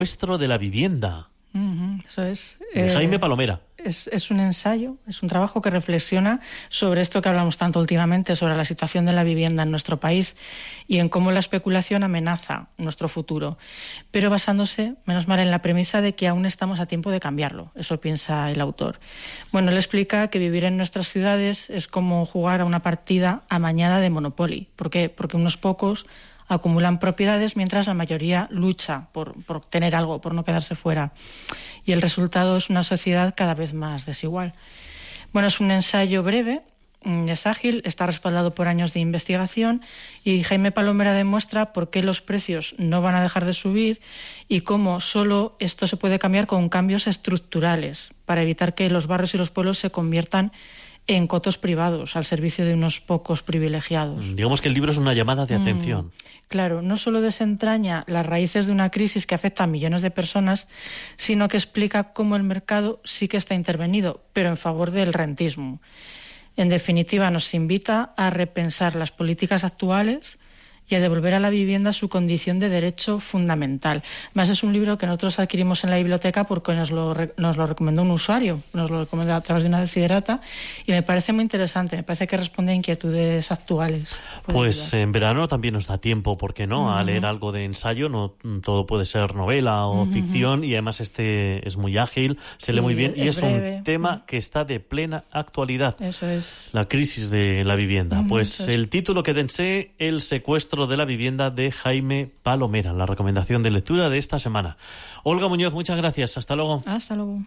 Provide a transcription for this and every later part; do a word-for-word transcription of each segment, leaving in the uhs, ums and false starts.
secuestro de la vivienda. Uh-huh, eso es. De Eh, Jaime Palomera. Es, es un ensayo, es un trabajo que reflexiona sobre esto que hablamos tanto últimamente, sobre la situación de la vivienda en nuestro país y en cómo la especulación amenaza nuestro futuro, pero basándose, menos mal, en la premisa de que aún estamos a tiempo de cambiarlo. Eso piensa el autor. Bueno, él explica que vivir en nuestras ciudades es como jugar a una partida amañada de Monopoly. ¿Por qué? Porque unos pocos acumulan propiedades mientras la mayoría lucha por, por tener algo, por no quedarse fuera. Y el resultado es una sociedad cada vez más desigual. Bueno, es un ensayo breve, es ágil, está respaldado por años de investigación y Jaime Palomera demuestra por qué los precios no van a dejar de subir y cómo solo esto se puede cambiar con cambios estructurales para evitar que los barrios y los pueblos se conviertan en cotos privados al servicio de unos pocos privilegiados. Digamos que el libro es una llamada de atención. Mm, claro, no solo desentraña las raíces de una crisis que afecta a millones de personas, sino que explica cómo el mercado sí que está intervenido, pero en favor del rentismo. En definitiva, nos invita a repensar las políticas actuales y a devolver a la vivienda su condición de derecho fundamental. Además, es un libro que nosotros adquirimos en la biblioteca porque nos lo, nos lo recomendó un usuario, nos lo recomendó a través de una desiderata, y me parece muy interesante, me parece que responde a inquietudes actuales. Pues en verano también nos da tiempo, ¿por qué no?, uh-huh. a leer algo de ensayo. No todo puede ser novela o uh-huh. ficción, y además este es muy ágil, se sí, lee muy bien, y es, es un tema uh-huh. que está de plena actualidad. Eso es. La crisis de la vivienda. Uh-huh. Pues Eso el es. título que dense, El secuestro de la vivienda, de Jaime Palomera, la recomendación de lectura de esta semana. Olga Muñoz, muchas gracias. Hasta luego. Hasta luego.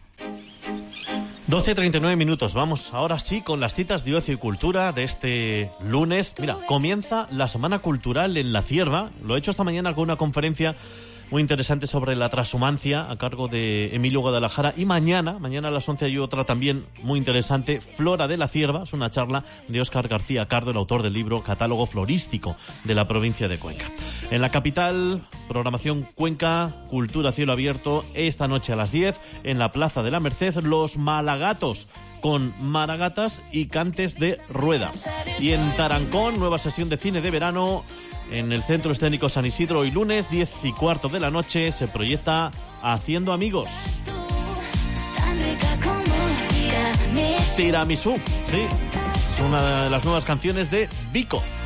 doce treinta y nueve minutos. Vamos ahora sí con las citas de ocio y cultura de este lunes. Mira, comienza la Semana Cultural en La Cierva. Lo he hecho esta mañana con una conferencia muy interesante sobre la transhumancia a cargo de Emilio Guadalajara, y mañana, mañana a las once hay otra también muy interesante, Flora de la Cierva. Es una charla de Óscar García Cardo, el autor del libro Catálogo Florístico de la provincia de Cuenca. En la capital, programación Cuenca, cultura cielo abierto, esta noche a las diez, en la Plaza de la Merced, Los Malagatos, con maragatas y cantes de rueda. Y en Tarancón, nueva sesión de cine de verano en el Centro Escénico San Isidro. Hoy lunes, diez y cuarto de la noche, se proyecta Haciendo Amigos. Tiramisú, sí, es una de las nuevas canciones de Vico.